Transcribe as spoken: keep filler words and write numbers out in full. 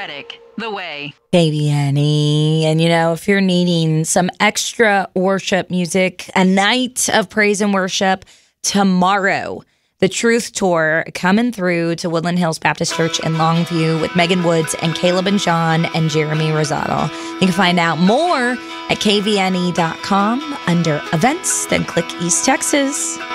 Reddick, The Way. K V N E. And, you know, if you're needing some extra worship music, a night of praise and worship tomorrow, the Truth Tour coming through to Woodland Hills Baptist Church in Longview with Megan Woods and Caleb and John and Jeremy Rosado. You can find out more at K V N E dot com under events, then click East Texas.